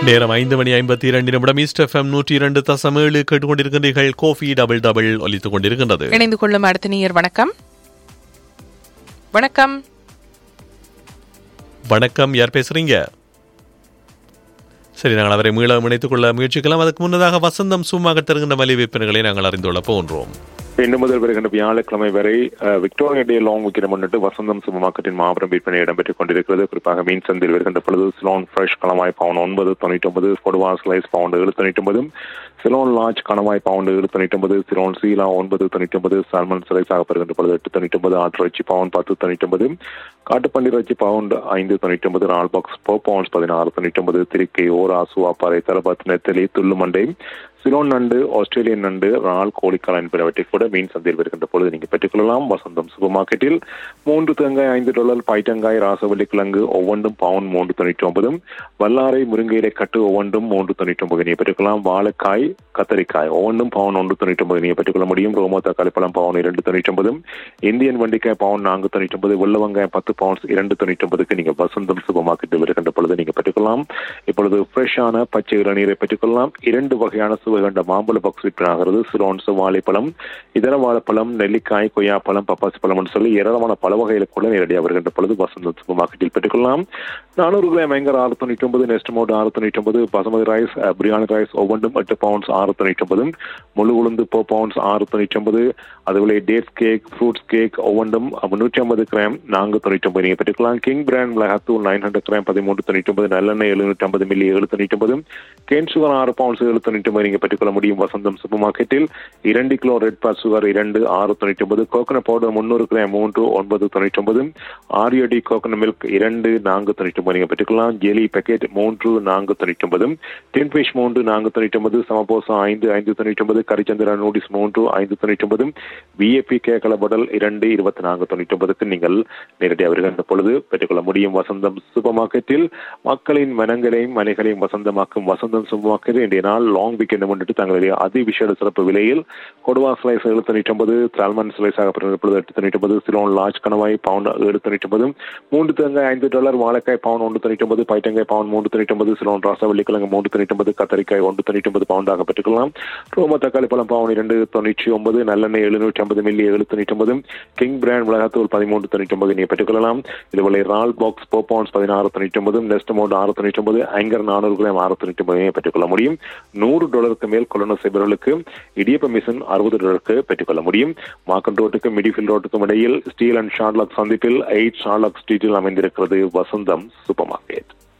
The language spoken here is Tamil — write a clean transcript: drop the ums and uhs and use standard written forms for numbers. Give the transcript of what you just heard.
நேரம் 5:52 ஈஸ்ட் எஃப்எம் 102.7 கேட்டுக்கொண்டிருக்கின்றீர்கள். கோஃபி டபுள் டபுள் ஒலித்துக் கொண்டிருக்கின்றது. இணைந்து கொள்ளும் அடுத்த நேயர். வணக்கம். வணக்கம். வணக்கம், யார் பேசுறீங்க? சரி, நாங்கள் அவரை மீள இணைத்துக் கொள்ள முயற்சிக்கலாம். அதுக்கு முன்னதாக வசந்தம் சும்மாக தருகின்ற மலிவு விற்பனைகளை நாங்கள் அறிந்துள்ள போன்றோம். இன்று முதல் வருகின்ற வியாழக்கிழமை வரை விக்டோரியா டே லாங் வீக்கெண்ட் முன்னிட்டு வசந்தம் சூப்பர் மார்க்கெட்டின் மாபெரும் விற்பனை இடம்பெற்றுக் கொண்டிருக்கிறது. குறிப்பாக மீன் சந்தையில் வருகின்ற பொழுது சிலோன் ஃப்ரெஷ் கணவாய் பவுன் 9.99, கொடுவா ஸ்லைஸ் பவுண்டு 7.99, சிலோன் லார்ஜ் கணவாய் பவுண்டு 7.99, சிலோன் சீலா 9.99, சால்மன் ஸ்லைஸாக பெறுகின்ற பொழுது 8.99, ஆட்டிறைச்சி பவுன் 10.99, காட்டுப்பண்டி இறைச்சி பவுண்ட் 5.99, ரால் பாக்ஸ் 4 பவுண்ட்ஸ் 16.99, திருக்கை ஓரா சுவாப்பாறை தலபாத் நெத்தலி துள்ளுமண்டை சிலோன் நண்டு ஆஸ்திரேலியன் நண்டு ரால் கோழிக்கால் என்பவற்றை கூட மீன் சந்தையில் வருகின்ற பொழுது நீங்கள் பெற்றுக்கொள்ளலாம். வசந்தம் சூப்பர் மார்க்கெட்டில் 3 தேங்காய் $5, பைட்டங்காய் ராசவள்ளி கிழங்கு ஒவ்வொன்றும் பவுன் 3.99, வல்லாரை முருங்கையிலை கட்டு ஒவ்வொன்றும் 3.99 நீங்கள் பெற்றுக்கொள்ளலாம். வாழைக்காய் கத்தரிக்காய் ஒவ்வொன்றும் பவுன் 1.99 நீங்கள் பெற்றுக்கொள்ள முடியும். ரோமோ தக்காளி பழம் பவுன் 2.99, இந்தியன் வண்டிக்காய் பவுன் 4.99, வெள்ள வெங்காயம் 10 பவுண்ட்ஸ் 2.99 நீங்கள் வசந்தம் சூப்பர் மார்க்கெட்டில் வருகின்ற பொழுது நீங்கள் பெற்றுக்கொள்ளலாம். இப்பொழுது ஃப்ரெஷ்ஷான பச்சை இளநீரை பெற்றுக்கொள்ளலாம். 2 வகையான சுவைகண்ட மாம்பழ பாக்ஸ் விற்பனாகிறது. சிலோன் வாழைப்பழம், இதர வாழைப்பழம், நெல்லிக்காய், கொய்யாப்பழம், பப்பாசி பழம் சொல்லி ஏராளமான பல வகையில கூட நேரடியாக வருகின்ற பொழுது வசந்தம் சூப்பர் மார்க்கெட்டில் பெற்றுக்கொள்ளலாம். 400 gram maker 6.99, next mode 6.99, basmati rice biryani rice ஒவ்வொன்றும் 8 பவுண்ட்ஸ் 6.99, முழு உளுந்து 4 பவுண்ட்ஸ் 6.99, அதுபோல டேட்ஸ் கேக் ஃப்ரூட்ஸ் கேக் ஒவ்வொன்றும் 350 கிராம் 4.99 நீங்கள் பெற்றுக்கலாம். கிங் பிராண்ட் மிளகாத்தூள் 900 கிராம் 13.99, நல்லெண்ணெய் 750 மில்லி 7.99, கேன் சுகர் 6 பவுண்ட்ஸ் 7.99 நீங்கள் பெற்றுக்கொள்ள முடியும். வசந்தம் சூப்பர் மார்க்கெட்டில் 2 kilo red pass sugar 2 6.99, coconut powder 300 gram 3 9.99, ஆரியோடி coconut milk 2 4.99 நீங்கள் பெற்றுக்கலாம். ஜெலி பேக்கெட் 3 4.99, டின் ஃபிஷ் 3 4.99, சமபோசா 5 5.99, கரிச்சந்திரா நூடில்ஸ் 3 5.99, விஏபி கேக்கல படல் 2 24.99 நீங்கள் நேரடியாக வருகின்ற பொழுது பெற்றுக்கொள்ள முடியும். வசந்தம் சூப்பர் மார்க்கெட்டில் மக்களின் மனங்களையும் மனைகளையும் வசந்தமாக்கும் வசந்தம் சூப்பர் மார்க்கெட் இன்றைய நாள் லாங் வீக்கெண்ட் முன்னிட்டு தங்களுடைய அதிவிசேட சிறப்பு விலையில் கொடுவா ஸ்லைஸ் 7.99, சால்மன் ஸ்லைஸாக பெறுகின்ற பொழுது 8.99, சிலோன் லார்ஜ் கணவாய் பவுண்ட் 7.99, 3 தேங்காய் $5, வாழைக்காய் பவுண்ட் 1.99, பைட்டங்காய் பவுண்ட் 3.99, சிலோன் ராசவள்ளி கிழங்கு 3.99, கத்தரிக்காய் 1.99 பவுண்டாக பெற்றுக்கொள்ளலாம். ரோம தக்காளி பழம் பவுண்ட் 2.99, நல்லெண்ணெய் 750 மில்லி 7.99, கிங் பிராண்ட் மிளகாத்தூள் 13.99 நீங்கள் பெற்றுக்கொள்ளலாம். இதுபோல ரால் box 4 pounds 16.99, next mode 6.99, anchor 400 gram 6.99 பெற்றுக்கொள்ள முடியும். $100 மேல் கொள்ளணும் செய்பவர்களுக்கு இடியப்ப மிஷின் $60 பெற்றுக்கொள்ள முடியும். மார்க்கன் ரோட்டுக்கு மிடிஃபீல்ட் ரோட்டுக்கும் இடையில் ஸ்டீல் அண்ட் ஷார்லாக் சந்திப்பில் 8 ஷார்லாக் ஸ்ட்ரீட்டில் அமைந்திருக்கிறது வசந்தம் சூப்பர் மார்க்கெட்.